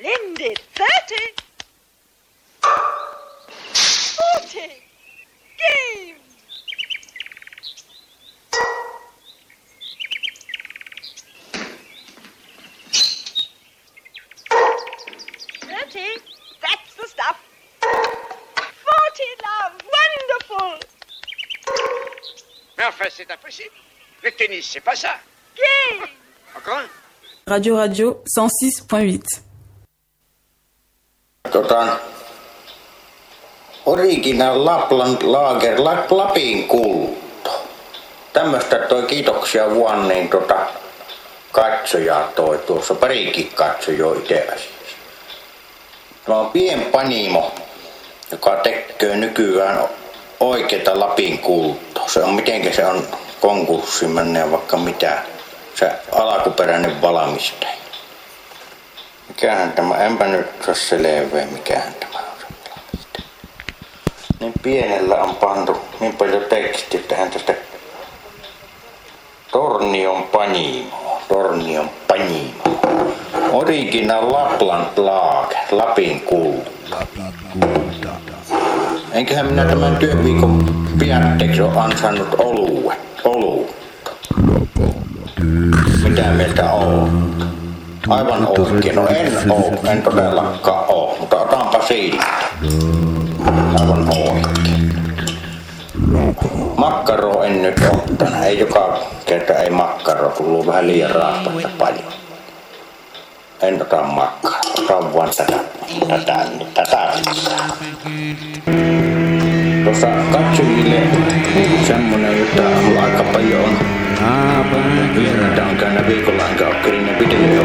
Splendid. 30. 40. Game. 30. That's the stuff. 40, love. Wonderful. Mais enfin, c'est impossible. Le tennis, c'est pas ça. Game. Encore? Radio 106.8. Original Lapland Lager Lapin kulto. Tämmöstä toi kiitoksia vuonna niin katsojaa toi tuossa parikin katsojaa itse asiassa. Tämä on pienpanimo, joka tekee nykyään oikeeta Lapin kultoa. Se on mitenkä se on konkurssiin menneen vaikka mitä. Se alkuperäinen valmistaja. Mikähän tämä, enpä nyt saa selvää mikähän tämä on se valmistaja. Niin pienellä on pantu niin paljon tekstiä tähän tästä Tornion Panimo. Original Lapland Lager, Lapin kulta. Enköhän minä tämän työviikon piatteeksi ole ansainnut oluutta. Mitä mieltä on? Aivan oikein. No en todellakaan oo, mutta otanpa siitä. Aivan oikein. Makkaroa en nyt ottanut. Ei joka kerta ei makkaroa, tullut vähän liian raastasta paljon. En ota makkaroa, otan vaan tätä. Tuossa katsojille semmonen, jota aika paljon on vieraita on käynyt viikolla, enkä ole kerinyt video